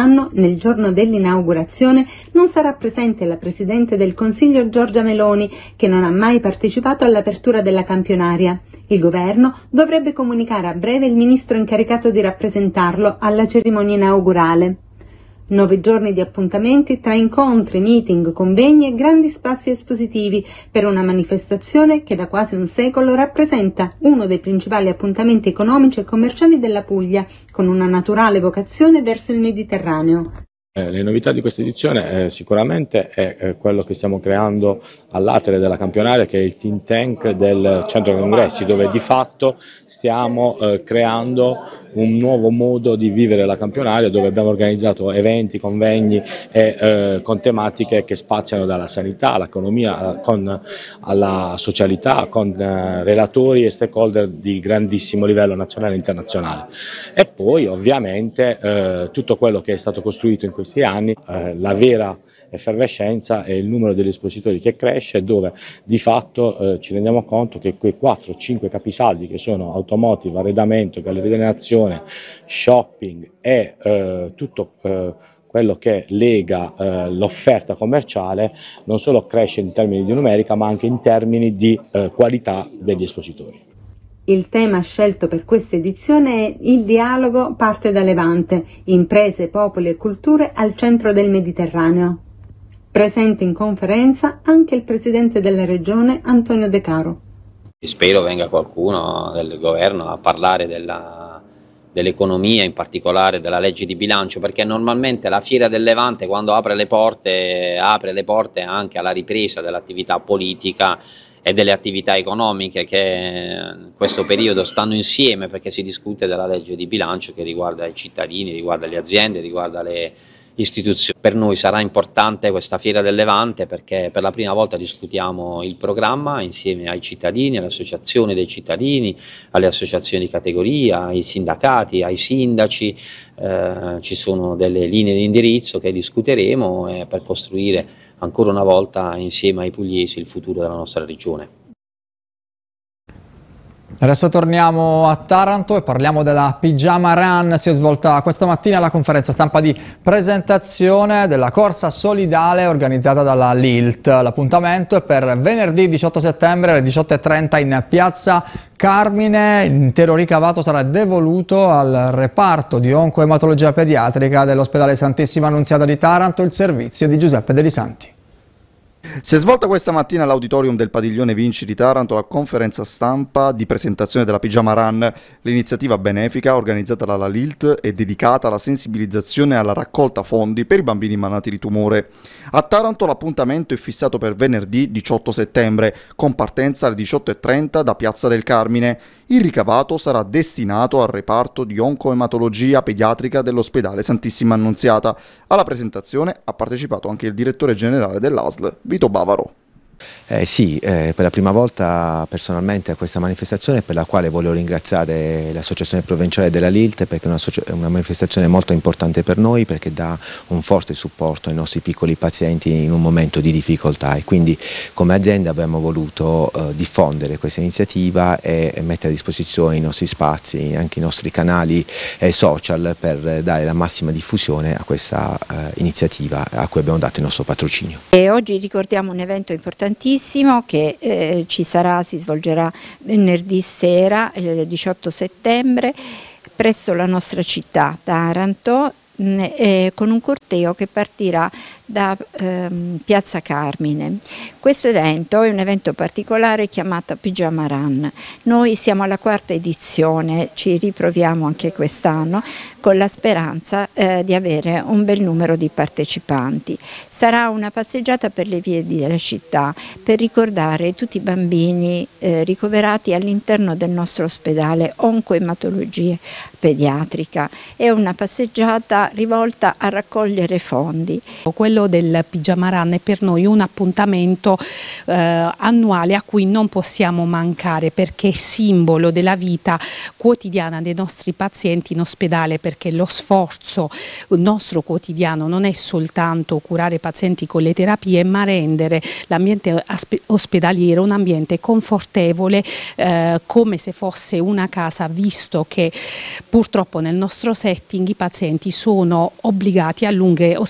quest'anno, nel giorno dell'inaugurazione, non sarà presente la Presidente del Consiglio Giorgia Meloni, che non ha mai partecipato all'apertura della campionaria. Il governo dovrebbe comunicare a breve il ministro incaricato di rappresentarlo alla cerimonia inaugurale. 9 giorni di appuntamenti tra incontri, meeting, convegni e grandi spazi espositivi per una manifestazione che da quasi un secolo rappresenta uno dei principali appuntamenti economici e commerciali della Puglia, con una naturale vocazione verso il Mediterraneo. Le novità di questa edizione sicuramente è quello che stiamo creando all'atere della campionaria, che è il think tank del centro congressi, dove di fatto stiamo creando un nuovo modo di vivere la campionaria, dove abbiamo organizzato eventi, convegni con tematiche che spaziano dalla sanità all'economia, alla socialità, con relatori e stakeholder di grandissimo livello nazionale e internazionale. E poi ovviamente tutto quello che è stato costruito in questi anni, la vera effervescenza è il numero degli espositori che cresce, dove di fatto ci rendiamo conto che quei 4-5 capisaldi che sono automotive, arredamento, galleria delle nazioni, shopping e tutto quello che lega l'offerta commerciale non solo cresce in termini di numerica, ma anche in termini di qualità degli espositori. Il tema scelto per questa edizione è il dialogo parte da Levante, imprese, popoli e culture al centro del Mediterraneo. Presente in conferenza anche il presidente della regione Antonio De Caro. Spero venga qualcuno del governo a parlare dell'economia, in particolare della legge di bilancio, perché normalmente la Fiera del Levante, quando apre le porte anche alla ripresa dell'attività politica e delle attività economiche che in questo periodo stanno insieme, perché si discute della legge di bilancio che riguarda i cittadini, riguarda le aziende, riguarda le istituzioni. Per noi sarà importante questa Fiera del Levante perché per la prima volta discutiamo il programma insieme ai cittadini, alle associazioni dei cittadini, alle associazioni di categoria, ai sindacati, ai sindaci. Ci sono delle linee di indirizzo che discuteremo per costruire ancora una volta insieme ai pugliesi il futuro della nostra regione. Adesso torniamo a Taranto e parliamo della Pigiama Run. Si è svolta questa mattina la conferenza stampa di presentazione della corsa solidale organizzata dalla LILT. L'appuntamento è per venerdì 18 settembre alle 18:30 in piazza Carmine. L'intero ricavato sarà devoluto al reparto di oncoematologia pediatrica dell'ospedale Santissima Annunziata di Taranto, il servizio di Giuseppe Deli Santi. Si è svolta questa mattina all'auditorium del Padiglione Vinci di Taranto la conferenza stampa di presentazione della Pigiama Run. L'iniziativa benefica organizzata dalla LILT è dedicata alla sensibilizzazione e alla raccolta fondi per i bambini malati di tumore. A Taranto l'appuntamento è fissato per venerdì 18 settembre, con partenza alle 18:30 da Piazza del Carmine. Il ricavato sarà destinato al reparto di oncoematologia pediatrica dell'ospedale Santissima Annunziata. Alla presentazione ha partecipato anche il direttore generale dell'ASL, Vito Bavaro. Per la prima volta personalmente a questa manifestazione, per la quale voglio ringraziare l'associazione provinciale della LILT, perché è una manifestazione molto importante per noi, perché dà un forte supporto ai nostri piccoli pazienti in un momento di difficoltà, e quindi come azienda abbiamo voluto diffondere questa iniziativa e mettere a disposizione i nostri spazi, anche i nostri canali social, per dare la massima diffusione a questa iniziativa a cui abbiamo dato il nostro patrocinio. E oggi ricordiamo un evento importantissimo che si svolgerà venerdì sera, il 18 settembre, presso la nostra città, Taranto, con un corteo che partirà da Piazza Carmine. Questo evento è un evento particolare chiamato Pigiama Run. Noi siamo alla 4ª edizione, ci riproviamo anche quest'anno con la speranza di avere un bel numero di partecipanti. Sarà una passeggiata per le vie della città per ricordare tutti i bambini ricoverati all'interno del nostro ospedale oncoematologia pediatrica. È una passeggiata rivolta a raccogliere fondi. Quello quello del Pigiama Run è per noi un appuntamento annuale a cui non possiamo mancare, perché è simbolo della vita quotidiana dei nostri pazienti in ospedale, perché lo sforzo nostro quotidiano non è soltanto curare i pazienti con le terapie, ma rendere l'ambiente ospedaliero un ambiente confortevole, come se fosse una casa, visto che purtroppo nel nostro setting i pazienti sono obbligati a lunghe